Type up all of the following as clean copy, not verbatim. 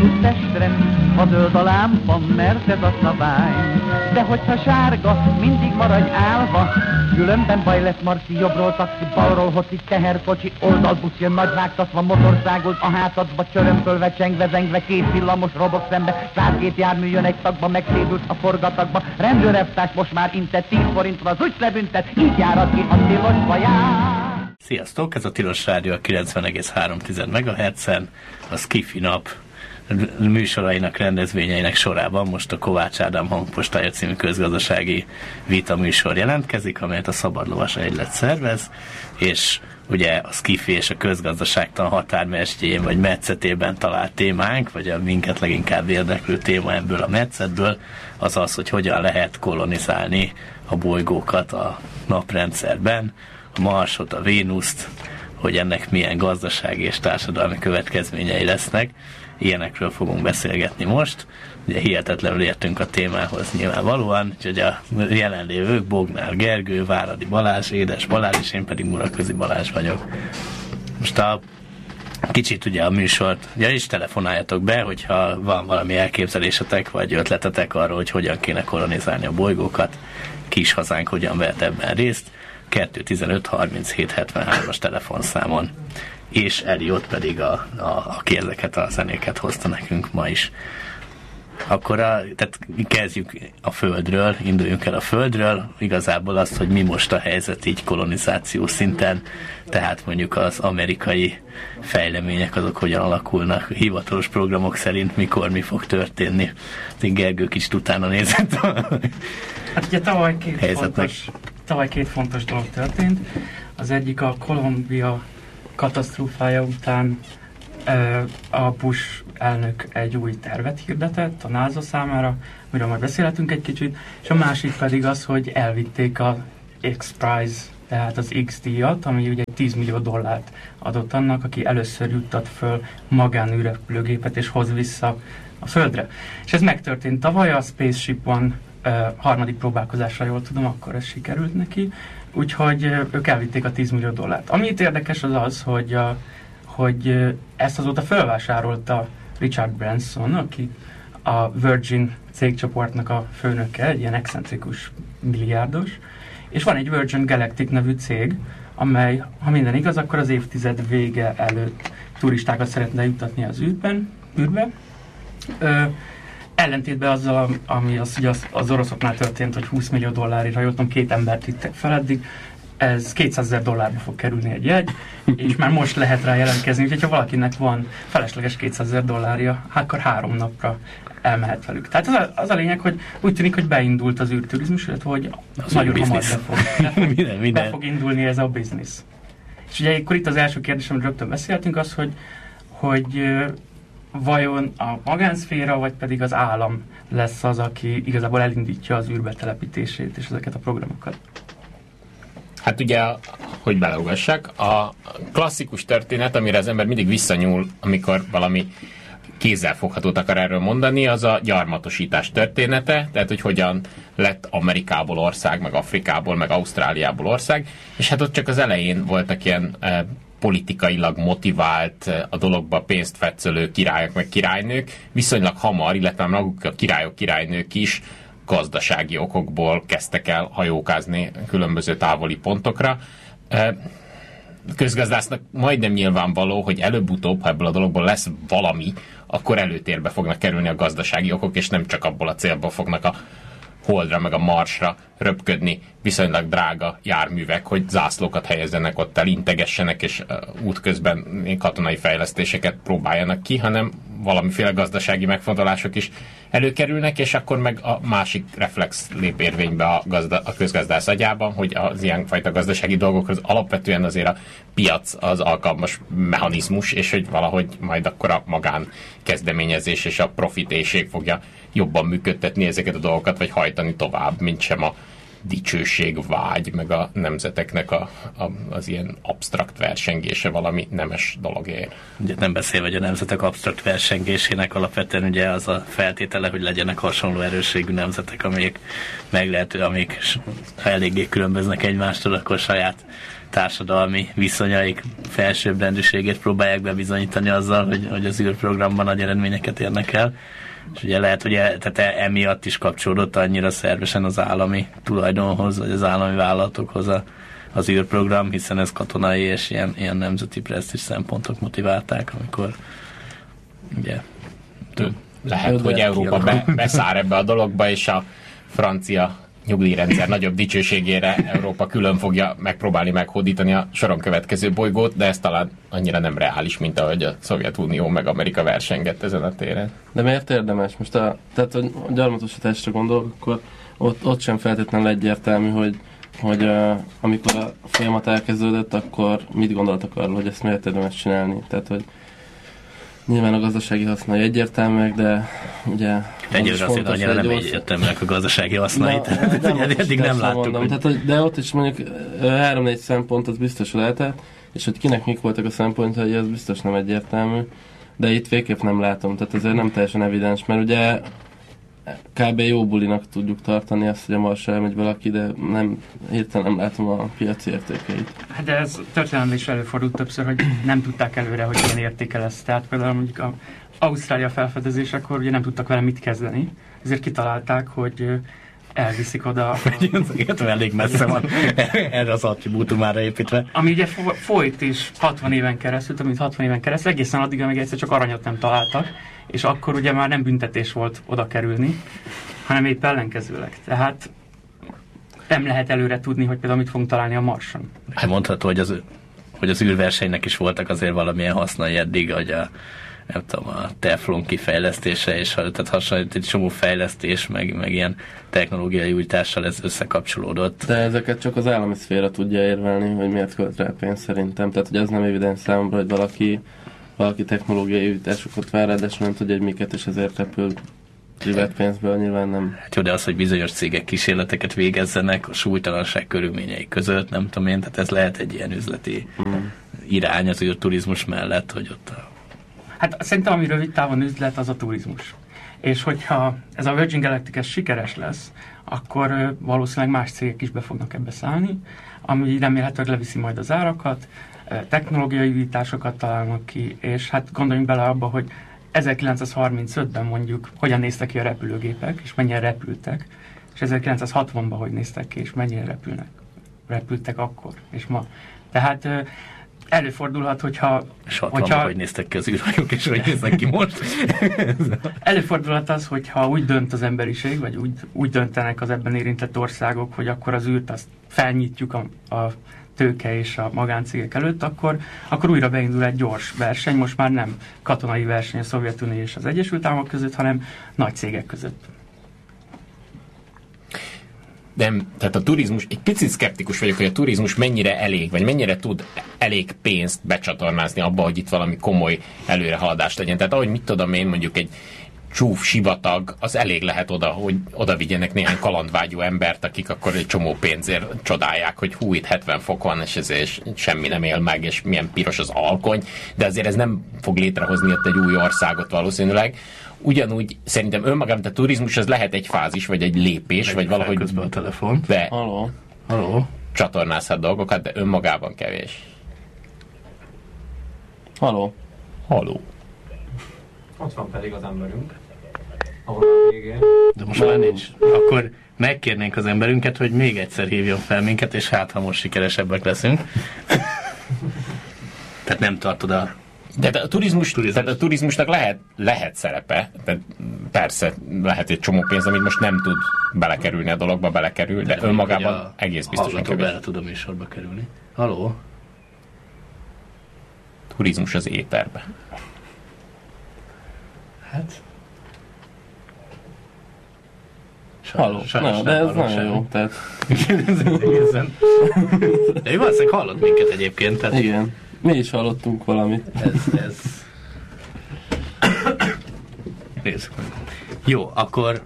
tud testre, ha zöld a lámpa, mert ez a szabály. De hogyha sárga, mindig maradj állva, különben baj lesz, Marci, jobbról taxi, balról hoci, teherkocsi, oldalbusz jön nagyvágtatva, motországolt a hátadba, csörömpölve, csengve, zengve, két villamos robot szembe, 102 jármű jön egy tagba, megszédült a forgatagba, rendőreftárs most már intett 10 forintra, az úgy lebüntet, így járad ki a tilos vaját. Sziasztok, ez a Tilos Rádió a 90,3 MHz-en, a Skifi Nap műsorainak, rendezvényeinek sorában most a Kovács Ádám Hangpostája című közgazdasági vita műsor jelentkezik, amelyet a Szabadlovas Egylet szervez, és ugye a Skifi és a közgazdaságtan határmesdjén vagy metszetében talált témánk, vagy a minket leginkább érdeklő téma ebből a metszetből, az az, hogy hogyan lehet kolonizálni a bolygókat a naprendszerben, a Marsot, a Vénuszt, hogy ennek milyen gazdasági és társadalmi következményei lesznek. Ilyenekről fogunk beszélgetni most. Ugye hihetetlenül értünk a témához nyilvánvalóan, úgyhogy a jelenlévők Bognár Gergő, Váradi Balázs, Édes Balázs, és én pedig Muraközi Balázs vagyok. Most a kicsit ugye a műsort, ugye is telefonáljatok be, hogyha van valami elképzelésetek, vagy ötletetek arról, hogy hogyan kéne kolonizálni a bolygókat, kis hazánk hogyan vehet ebben részt, 215 37 73-as telefonszámon. És Eliott pedig aki ezeket a zenéket hozta nekünk ma is. Akkor tehát kezdjük a Földről, induljunk el a Földről, igazából azt, hogy mi most a helyzet így kolonizáció szinten, tehát mondjuk az amerikai fejlemények azok hogyan alakulnak, hivatalos programok szerint mikor mi fog történni. Gergő kicsit utána nézett. Hát ugye tavaly két fontos dolog történt. Az egyik a Kolumbia katasztrófája után a Bush elnök egy új tervet hirdetett a NASA számára, amiről már beszélhetünk egy kicsit, és a másik pedig az, hogy elvitték a X-Prize, tehát az X-díjat, ami ugye $10 millió adott annak, aki először juttat föl magánűrepülőgépet és hoz vissza a Földre. És ez megtörtént tavaly, a Spaceship One harmadik próbálkozásra, jól tudom, akkor ez sikerült neki, úgyhogy ők elvitték a $10 millió. Ami itt érdekes az az, hogy ezt azóta felvásárolta Richard Branson, aki a Virgin cégcsoportnak a főnöke, egy ilyen excentrikus milliárdos, és van egy Virgin Galactic nevű cég, amely, ha minden igaz, akkor az évtized vége előtt turistákat szeretne juttatni az űrbe. Ellentétben azzal, ami az oroszoknál történt, hogy $20 millió, ha jól tudom, 2 embert vittek fel eddig, ez $200,000 be fog kerülni egy jegy, és már most lehet rá jelentkezni, úgyhogy ha valakinek van felesleges $200,000, akkor 3 napra elmehet velük. Tehát az a lényeg, hogy úgy tűnik, hogy beindult az űrturizmus, illetve hogy az nagyon hamar be fog indulni ez a biznisz. És ugye akkor itt az első kérdés, amiről rögtön beszéltünk, az, hogy vajon a magánszféra, vagy pedig az állam lesz az, aki igazából elindítja az űrbe telepítését és ezeket a programokat? Hát ugye, hogy beleugassak, a klasszikus történet, amire az ember mindig visszanyúl, amikor valami kézzelfoghatót akar erről mondani, az a gyarmatosítás története, tehát hogy hogyan lett Amerikából ország, meg Afrikából, meg Ausztráliából ország, és hát ott csak az elején voltak ilyen politikailag motivált, a dologba pénzt fetszölő királyok, meg királynők, viszonylag hamar, illetve maguk a királyok, királynők is gazdasági okokból kezdtek el hajókázni különböző távoli pontokra. Közgazdásznak majdnem nyilvánvaló, hogy előbb-utóbb, ha ebből a dologból lesz valami, akkor előtérbe fognak kerülni a gazdasági okok, és nem csak abból a célból fognak a Holdra meg a Marsra röpködni viszonylag drága járművek, hogy zászlókat helyezzenek ott el, integessenek, és útközben katonai fejlesztéseket próbáljanak ki, hanem valamiféle gazdasági megfontolások is előkerülnek, és akkor meg a másik reflex lép érvénybe a közgazdász agyában, hogy az ilyenfajta gazdasági dolgokhoz alapvetően azért a piac az alkalmas mechanizmus, és hogy valahogy majd akkor a magán kezdeményezés és a profitérség fogja jobban működtetni ezeket a dolgokat, vagy hajtani tovább, mint sem a dicsőség, vágy, meg a nemzeteknek az ilyen absztrakt versengése valami nemes dologért. Ugye nem beszélve, hogy a nemzetek absztrakt versengésének alapvetően ugye az a feltétele, hogy legyenek hasonló erősségű nemzetek, amik meglehető, amik ha eléggé különböznek egymástól, akkor saját társadalmi viszonyaik felsőbbrendűségét próbálják bebizonyítani azzal, hogy az űrprogramban nagy eredményeket érnek el. És ugye lehet, hogy tehát emiatt is kapcsolódott annyira szervesen az állami tulajdonhoz, vagy az állami vállalatokhoz az űrprogram, hiszen ez katonai és ilyen nemzeti presztízs szempontok motiválták, amikor ugye... Lehet, hogy Európa beszáll ebbe a dologba, és a francia nyugdíjrendszer nagyobb dicsőségére Európa külön fogja megpróbálni meghódítani a soron következő bolygót, de ez talán annyira nem reális, mint ahogy a Szovjetunió meg Amerika versengett ezen a téren. De miért érdemes? Most tehát, hogy a gyarmatosításra gondolok, akkor ott sem feltétlenül egyértelmű, hogy amikor a folyamat elkezdődött, akkor mit gondoltak arról, hogy ezt miért érdemes csinálni? Tehát, hogy nyilván a gazdasági hasznai egyértelműek, de ugye... Egyébként azért annyira nem egyértelműek a gazdasági hasznai, eddig nem láttuk. Mondom, tehát, de ott is mondjuk 3-4 szempont az biztos lehetett, és hogy kinek mik voltak a szempontjai, az biztos nem egyértelmű, de itt végképp nem látom, tehát ezért nem teljesen evidens, mert ugye kb. Jó bulinak tudjuk tartani azt, hogy a Marsra elmegy valaki, de hirtelen nem látom a piaci értékeit. Hát de ez történelemben is előfordult többször, hogy nem tudták előre, hogy milyen értéke lesz. Tehát például mondjuk az Ausztrália felfedezésekor ugye nem tudtak vele mit kezdeni, ezért kitalálták, hogy elviszik oda. Igen, elég messze van erre az attribútumára építve. Ami ugye folyt is 60 éven keresztül, több mint 60 éven keresztül, egészen addig, amíg egyszer csak aranyat nem találtak, és akkor ugye már nem büntetés volt oda kerülni, hanem épp ellenkezőleg. Tehát nem lehet előre tudni, hogy például mit fogunk találni a Marson. Hát mondható, hogy az űrversenynek is voltak azért valamilyen hasznai eddig, hogy a teflon kifejlesztése, és tehát hasonlít egy csomó fejlesztés, meg ilyen technológiai újítással ez összekapcsolódott. De ezeket csak az állami szféra tudja érvelni, hogy miért költ rá pénzt szerintem. Tehát, hogy az nem evidens számomra, hogy valaki technológiai újításokat vár, de nem tudja, hogy miket, és ezért repül privát pénzből, nyilván nem. Hát jó, de az, hogy bizonyos cégek kísérleteket végezzenek a súlytalanság körülményei között, nem tudom én, tehát ez lehet egy ilyen üzleti irány az űrturizmus mellett, hogy ott Hát szerintem ami rövid távon üzlet, az a turizmus. És hogyha ez a Virgin Galactic sikeres lesz, akkor valószínűleg más cégek is be fognak ebbe szállni, ami remélhetőleg leviszi majd az árakat, technológiai újításokat találnak ki, és hát gondoljunk bele abba, hogy 1935-ben mondjuk hogyan néztek ki a repülőgépek, és mennyien repültek, és 1960-ban hogy néztek ki, és mennyien repültek akkor, és ma. Tehát előfordulhat, hogyha... És 60-ban hogy néztek ki az űrhajók, és hogy néznek ki most? Előfordulhat az, hogyha úgy dönt az emberiség, vagy úgy döntenek az ebben érintett országok, hogy akkor az űrt azt felnyitjuk a tőke és a magáncégek előtt, akkor újra beindul egy gyors verseny, most már nem katonai verseny a Szovjetunió és az Egyesült Államok között, hanem nagy cégek között. Nem, tehát a turizmus, egy picit szkeptikus vagyok, hogy a turizmus mennyire elég, vagy mennyire tud elég pénzt becsatornázni abba, hogy itt valami komoly előrehaladást legyen. Tehát ahogy mit tudom én, mondjuk egy csúf sivatag, az elég lehet oda, hogy oda vigyenek néhány kalandvágyó embert, akik akkor egy csomó pénzért csodálják, hogy hú, itt 70 fok van, és ezért semmi nem él meg, és milyen piros az alkony, de azért ez nem fog létrehozni ott egy új országot valószínűleg. Ugyanúgy szerintem önmagában a turizmus az lehet egy fázis, vagy egy lépés, vagy valahogy közben a telefon. Halló. Csatornázhat dolgokat, de önmagában kevés. Halló. Ott van pedig az emberünk. Ahol a végén. De most már nincs. Akkor megkérnénk az emberünket, hogy még egyszer hívjon fel minket, és hát ha most sikeresebbek leszünk. Tehát nem tartod a... De a turizmusnak lehet szerepe, de persze lehet egy csomó pénz, amit most nem tud belekerülni a dologba, belekerül, de önmagában egész biztosan kevés. Bele tud a műsorba kerülni. Halló? Turizmus az éterbe. Hát... Halló. De ez nagyon jó. Tehát... De ő valószínűleg hallott minket egyébként. Tehát... Igen. Mi is hallottunk valamit. Ez... Nézzük meg. Jó, akkor...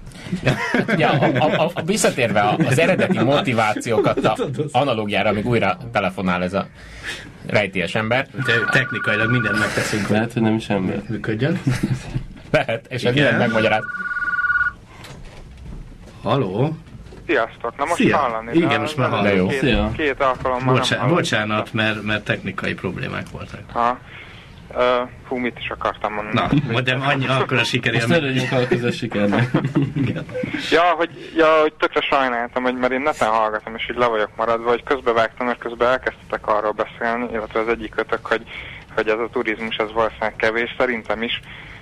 Ja, visszatérve az eredeti motivációkat a analógiára, amíg újra telefonál ez a rejtélyes ember. De technikailag mindent megteszünk. Lehet, hogy nem is ember. Működjön. Lehet, és ez mindent megmagyaráz. Halló? Sziasztok! Na most Szia. hallani. Igen, most már hallani. Két alkalommal Bocsánat, mert technikai problémák voltak. Fú, mit is akartam mondani? Na, mondjam, akkor a sikerélmény. Most örüljünk a közös sikernek. hogy tökre sajnáltam, hogy mert én neten hallgatom, és így le vagyok maradva, hogy közbevágtam, mert közben elkezdtetek arról beszélni, illetve az egyik kötök, hogy ez a turizmus, ez valószínűleg kevés, szerintem is,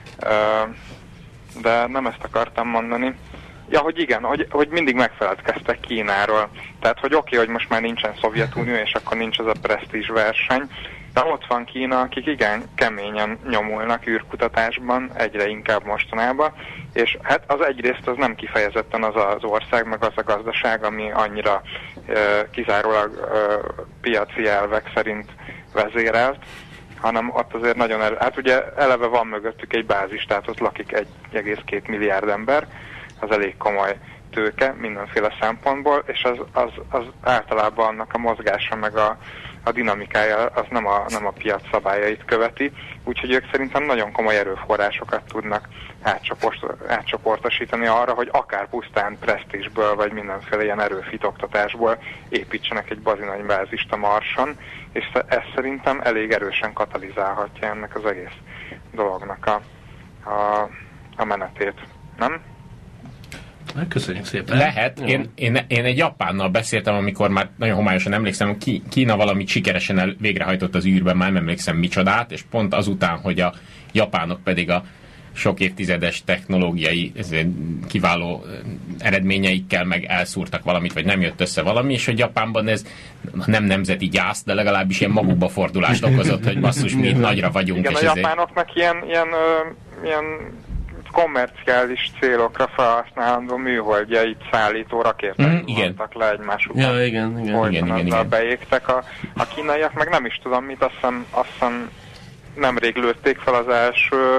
de nem ezt akartam mondani. Ja, hogy igen, hogy mindig megfeledkeztek Kínáról. Tehát, hogy oké, hogy most már nincsen Szovjetunió, és akkor nincs ez a presztízs verseny, de ott van Kína, akik igen keményen nyomulnak űrkutatásban, egyre inkább mostanában, és hát az egyrészt az nem kifejezetten az az ország, meg az a gazdaság, ami annyira kizárólag piaci elvek szerint vezérelt, hanem ott azért nagyon hát ugye eleve van mögöttük egy bázis, tehát ott lakik 1,2 milliárd ember, az elég komoly tőke mindenféle szempontból, és az általában annak a mozgása meg a dinamikája az nem a piac szabályait követi, úgyhogy ők szerintem nagyon komoly erőforrásokat tudnak átcsoportosítani arra, hogy akár pusztán presztízsből, vagy mindenféle ilyen erőfitoktatásból építsenek egy bazinagy bázist a Marson, és ez szerintem elég erősen katalizálhatja ennek az egész dolognak a menetét, nem? Köszönjük szépen. Lehet. Én egy japánnal beszéltem, amikor már nagyon homályosan emlékszem, Kína valamit sikeresen végrehajtott az űrben, már nem emlékszem micsodát, és pont azután, hogy a japánok pedig a sok évtizedes technológiai kiváló eredményeikkel meg elszúrtak valamit, vagy nem jött össze valami, és hogy Japánban ez nem nemzeti gyász, de legalábbis ilyen magukba fordulást okozott, hogy basszus, mi itt nagyra vagyunk. Igen, és a japánoknak ilyen kommerciális célokra felhasználandó műholdjait szállító rakéták voltak le egymás után. Ja, igen. Beégtek a kínaiak, meg nem is tudom mit, azt hiszem nemrég lőtték fel az első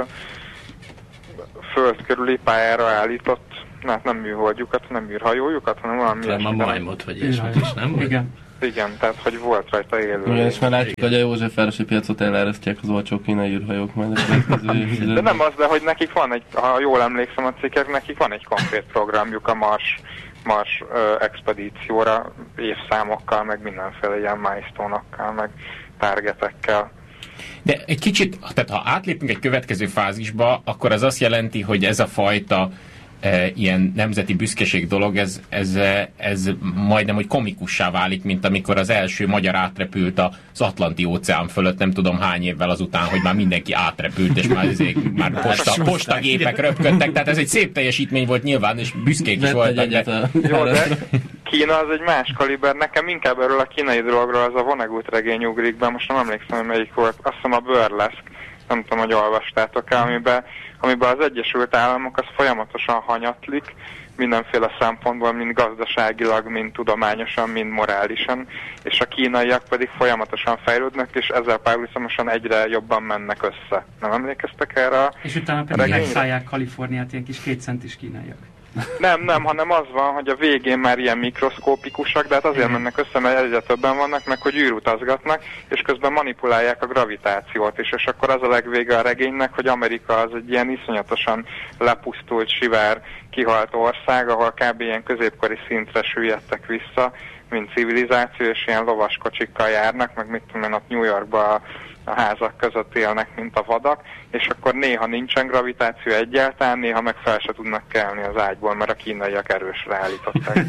föld körüli pályára állított, nem műholdjukat, nem űrhajójukat, hanem valami ilyesmi. A majmot vagy ilyesmit is, nem? Igen, tehát hogy volt rajta élő. Igen, és már látjuk, hogy a Józsefvárosi piacot elárasztják az olcsó kínai űrhajók majd. De nem az, de hogy nekik van egy, ha jól emlékszem a cikkek, nekik van egy konkrét programjuk a Mars expedícióra, évszámokkal, meg mindenféle ilyen milestone-okkal, meg targetekkel. De egy kicsit, tehát ha átlépünk egy következő fázisba, akkor ez azt jelenti, hogy ez a fajta ilyen nemzeti büszkeség dolog, ez majdnem, hogy komikussá válik, mint amikor az első magyar átrepült az Atlanti óceán fölött, nem tudom hány évvel azután, hogy már mindenki átrepült, és már postagépek röpködtek, tehát ez egy szép teljesítmény volt nyilván, és büszkék is voltak. Jó, de Kína az egy más kaliber, nekem inkább erről a kínai dologról az a Vonnegut regény ugrik be, most nem emlékszem, hogy melyik volt, azt hiszem a Burlesque, nem tudom, hogy olvastátok el, amiben az Egyesült Államok az folyamatosan hanyatlik, mindenféle szempontból, mind gazdaságilag, mind tudományosan, mind morálisan, és a kínaiak pedig folyamatosan fejlődnek, és ezzel párhuzamosan egyre jobban mennek össze. Nem emlékeztek erre a és utána pedig megszállják Kaliforniát ilyen kis 2 centis kínaiak. Nem, hanem az van, hogy a végén már ilyen mikroszkópikusak, de hát azért mennek össze, mert egyre többen vannak, meg hogy űrutazgatnak, és közben manipulálják a gravitációt is, és akkor az a legvége a regénynek, hogy Amerika az egy ilyen iszonyatosan lepusztult, sivár, kihalt ország, ahol kb. Ilyen középkori szintre süllyedtek vissza, mint civilizáció, és ilyen lovaskocsikkal járnak, meg mit tudom én, ott New Yorkban a házak között élnek, mint a vadak, és akkor néha nincsen gravitáció egyáltalán, néha meg fel se tudnak kelni az ágyból, mert a kínaiak erősre állították.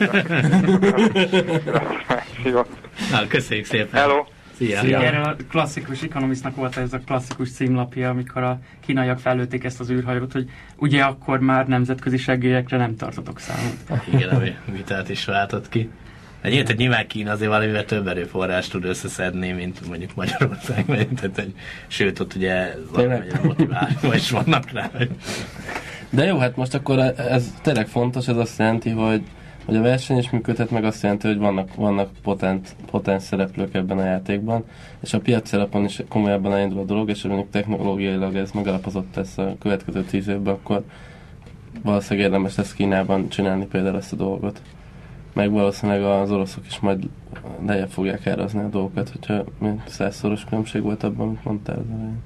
Na, köszönjük szépen! Hello! Szia. Erről a klasszikus Economistnak volt ez a klasszikus címlapja, amikor a kínaiak fellőtték ezt az űrhajót, hogy ugye akkor már nemzetközi segélyekre nem tartotok számot. Igen, ami vitát is váltott ki. Egyébként nyilván Kína azért valamivel több erőforrást tud összeszedni, mint mondjuk Magyarország, sőt ott ugye valamilyen motiválva is vannak rá. De jó, hát most akkor ez tényleg fontos, ez azt jelenti, hogy a verseny is működhet, meg azt jelenti, hogy vannak potens szereplők ebben a játékban, és a piac szerepon is komolyabban elindul a dolog, és mondjuk technológiailag ez megalapozott lesz a következő 10 évben, akkor valószínűleg érdemes lesz Kínában csinálni például ezt a dolgot. Meg valószínűleg az oroszok is majd lejjebb fogják árazni a dolgokat, hogyha 100-szoros különbség volt abban, amit mondtál.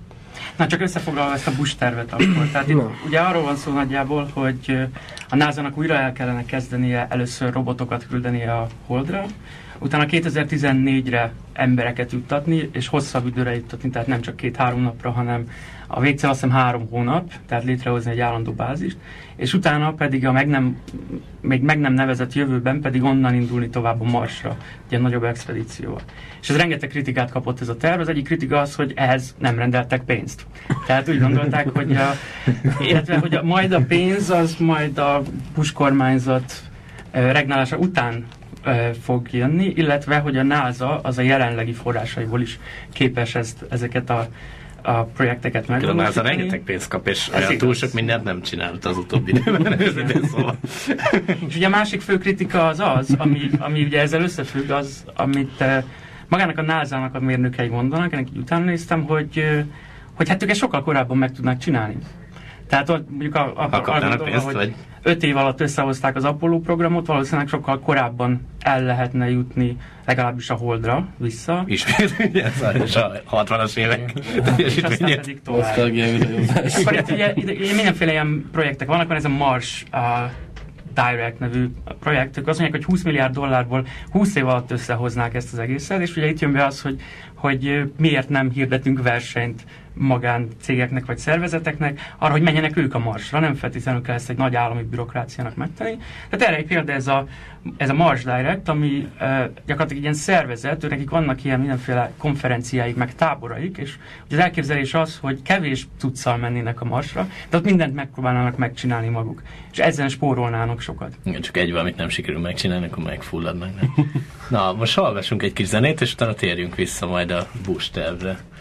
Na, csak összefoglalva ezt a Bush tervet akkor. Tehát itt ugye arról van szó nagyjából, hogy a NASA-nak újra el kellene kezdenie először robotokat küldenie a Holdra, utána 2014-re embereket juttatni, és hosszabb időre juttatni, tehát nem csak 2-3 napra, hanem a végcél azt hiszem 3 hónap, tehát létrehozni egy állandó bázist, és utána pedig a még meg nem nevezett jövőben pedig onnan indulni tovább a Marsra, egy nagyobb expedícióval. És ez rengeteg kritikát kapott ez a terv. Az egyik kritika az, hogy ehhez nem rendeltek pénzt. Tehát úgy gondolták, hogy majd a pénz az majd a Bush kormányzat regnálása után fog jönni, illetve hogy a NASA az a jelenlegi forrásaiból is képes ezeket a projekteket megvalósítani. A NASA rengeteg pénzt kap, és olyan túl sok mindent nem csinált az utóbbi időben. Szóval. És ugye a másik fő kritika az, ami ugye ezzel összefügg, az, amit magának a NASA-nak a mérnökei mondanak, ennek így utána néztem, hogy hát ők ezt sokkal korábban meg tudnák csinálni. Tehát mondjuk hogy 5 év alatt összehozták az Apollo programot, valószínűleg sokkal korábban el lehetne jutni legalábbis a Holdra vissza. Ismét, ugye, és a 60-as évek teljesítményét. És akkor itt mindenféle ilyen projektek vannak, van ez a Mars Direct nevű projektük, azt mondják, hogy 20 milliárd dollárból 20 év alatt összehoznák ezt az egészet, és ugye itt jön be az, hogy miért nem hirdetünk versenyt magáncégeknek vagy szervezeteknek arra, hogy menjenek ők a Marsra, nem feltétlenül kell ezt egy nagy állami bürokráciának megtenni. Tehát erre egy példa ez a Mars Direct, ami gyakorlatilag egy ilyen szervezet, nekik vannak ilyen mindenféle konferenciáik, meg táboraik, és az elképzelés az, hogy kevés cuccal mennének a Marsra, de ott mindent megpróbálnának megcsinálni maguk. És ezen spórolnának sokat. Igen, csak egy valamit nem sikerül megcsinálni, akkor megfulladnak. Na, most hallgassunk egy kis zenét, és utána térjünk vissza majd a Bush tervre.